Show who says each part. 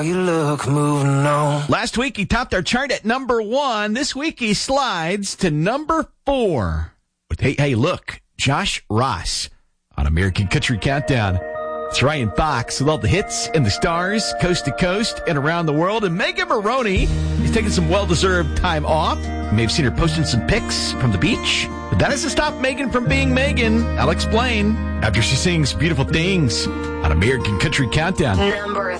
Speaker 1: You look, moving on.
Speaker 2: Last week, he topped our chart at number 1. This week, he slides to number 4. With Hey, Look, Josh Ross on American Country Countdown. It's Ryan Fox with all the hits and the stars, coast to coast and around the world. And Megan Maroney is taking some well-deserved time off. You may have seen her posting some pics from the beach. But that doesn't stop Megan from being Megan. I'll explain after she sings Beautiful Things on American Country Countdown.
Speaker 3: Number